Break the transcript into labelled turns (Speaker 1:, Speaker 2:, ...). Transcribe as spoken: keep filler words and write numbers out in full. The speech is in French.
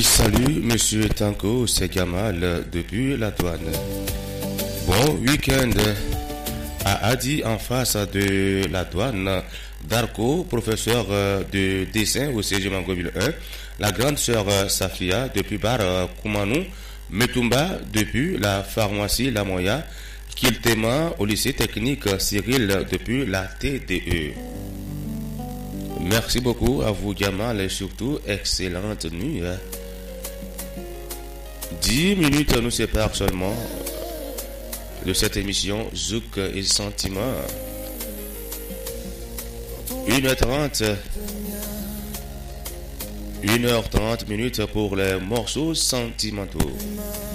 Speaker 1: Salut, monsieur Tanko, c'est Gamal depuis la douane. Bon week-end à Adi en face de la douane. Darko, professeur de dessin au C G Mangoville un. La grande sœur Safia depuis Bar Koumanou. Metumba depuis la pharmacie La Moya. Kiltema au lycée technique Cyril depuis la T D E. Merci beaucoup à vous Gamal et surtout excellente nuit. Dix minutes nous séparent seulement de cette émission Zouk et Sentiment. une heure trente une heure trente minutes pour les morceaux sentimentaux.